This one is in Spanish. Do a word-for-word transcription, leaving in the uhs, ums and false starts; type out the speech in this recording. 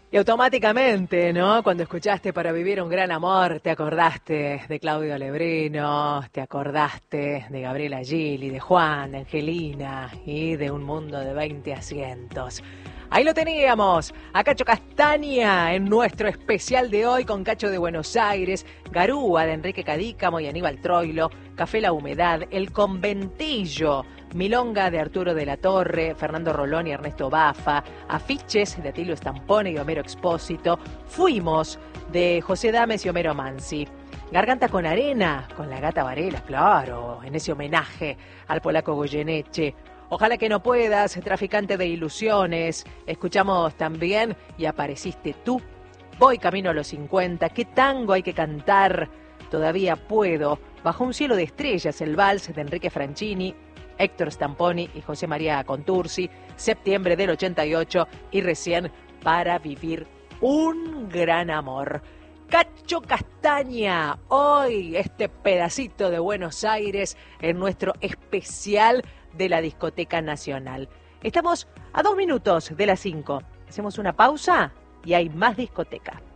Y automáticamente, ¿no? Cuando escuchaste Para vivir un gran amor, te acordaste de Claudio Lebrino, te acordaste de Gabriela Gili, de Juan, de Angelina y de Un mundo de veinte asientos. Ahí lo teníamos, a Cacho Castaña en nuestro especial de hoy con Cacho de Buenos Aires, Garúa de Enrique Cadícamo y Aníbal Troilo, Café La Humedad, El Conventillo, Milonga de Arturo de la Torre, Fernando Rolón y Ernesto Bafa, Afiches de Atilio Stampone y Homero Expósito, Fuimos de José Dames y Homero Mansi, Garganta con Arena, con la Gata Varela, claro, en ese homenaje al polaco Goyeneche. Ojalá que no puedas, traficante de ilusiones. Escuchamos también Y apareciste tú. Voy camino a los cincuenta. ¿Qué tango hay que cantar? Todavía puedo. Bajo un cielo de estrellas, el vals de Enrique Franchini, Héctor Stamponi y José María Contursi. Septiembre del ochenta y ocho. Y recién Para vivir un gran amor. Cacho Castaña, hoy este pedacito de Buenos Aires en nuestro especial de la Discoteca Nacional. Estamos a dos minutos de las cinco. Hacemos una pausa y hay más discoteca.